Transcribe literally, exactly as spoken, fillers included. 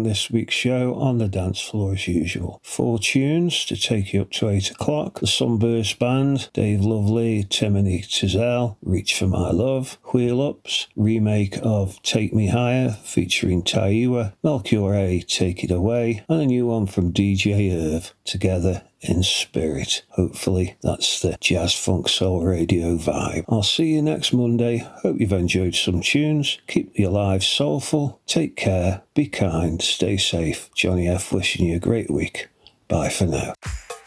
this week's show on the dance floor as usual. Four tunes to take you up to eight o'clock. The Sunburst Band, Dave Lovely, Timothy Tizell, Reach for My Love. Wheel Ups, remake of Take Me Higher featuring Taiwa. Melchior A, Take It Away. And a new one from D J Irv, Together in Spirit. Hopefully that's the Jazz Funk Soul Radio vibe. I'll see you next Monday. Hope you've enjoyed some tunes. Keep your lives soulful. Take care. Be kind. Stay safe. Johnny F wishing you a great week. Bye for now.